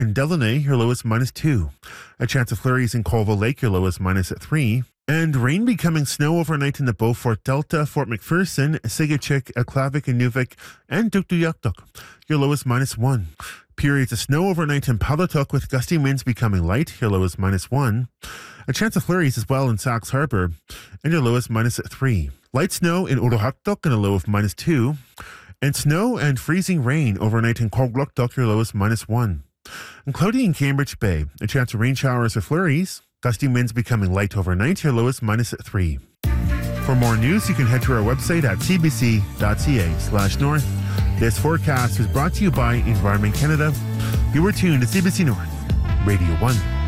In Delaney, your low is -2. A chance of flurries in Colville Lake, your low is -3. And rain becoming snow overnight in the Beaufort Delta, Fort McPherson, Sigachik, Aklavik, Inuvik, and Tuktoyaktuk. Your low is -1. Periods of snow overnight in Palatuk with gusty winds becoming light. Your low is -1. A chance of flurries as well in Sax Harbor, and your low is -3. Light snow in Uruhaktuk and a low of -2. And snow and freezing rain overnight in Korgluktuk, your low is -1. And cloudy in Cambridge Bay, a chance of rain showers or flurries. Gusty winds becoming light overnight, your low is -3. For more news, you can head to our website at cbc.ca/north. This forecast was brought to you by Environment Canada. You were tuned to CBC North, Radio 1.